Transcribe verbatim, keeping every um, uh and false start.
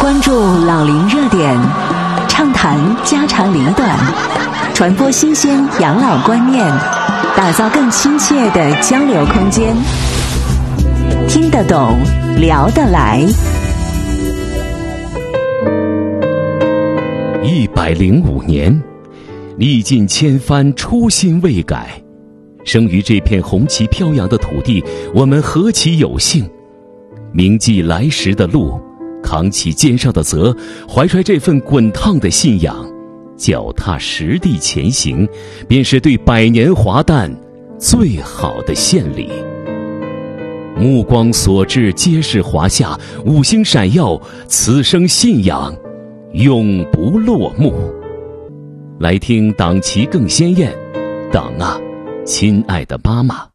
关注老龄热点，畅谈家长里短，传播新鲜养老观念，打造更亲切的交流空间。听得懂，聊得来。 一百零五年，历尽千帆，初心未改。生于这片红旗飘扬的土地，我们何其有幸！铭记来时的路，扛起肩上的责，怀揣这份滚烫的信仰，脚踏实地前行，便是对百年华诞最好的献礼。目光所至皆是华夏，五星闪耀，此生信仰永不落幕。来听党旗更鲜艳，党啊，亲爱的妈妈。